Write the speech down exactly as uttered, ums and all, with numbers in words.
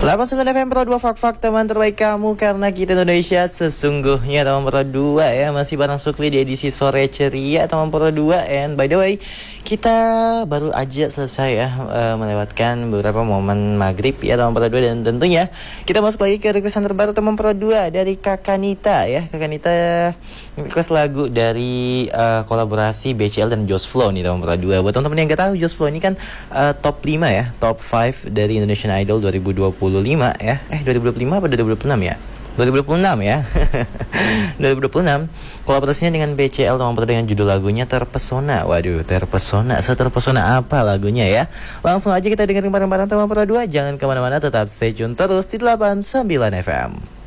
delapan puluh sembilan F M Pro dua Fak-Fak, teman terbaik kamu karena kita Indonesia sesungguhnya. Teman Pro dua ya, masih bareng Sukli di edisi sore ceria teman Pro dua. And by the way, kita baru aja selesai ya uh, melewatkan beberapa momen maghrib ya teman Pro dua. Dan tentunya kita masuk lagi ke requestan terbaru teman Pro dua dari Kakak Nita ya. Kakak Nita request lagu dari uh, kolaborasi B C L dan Josh Flow nih teman Pro dua. Buat teman-teman yang gak tahu, Josh Flow ini kan uh, top lima ya, top lima dari Indonesian Idol dua ribu dua puluh lima ya. Eh dua ribu dua puluh lima apa dua ribu dua puluh enam ya? dua ribu dua puluh enam ya. dua ribu dua puluh enam. Kolaborasinya dengan B C L teman Pro dengan judul lagunya Terpesona. Waduh, terpesona. Seterpesona apa lagunya ya? Langsung aja kita dengerin bareng-bareng teman Pro dua. Jangan kemana-mana, tetap stay tune terus di delapan puluh sembilan F M.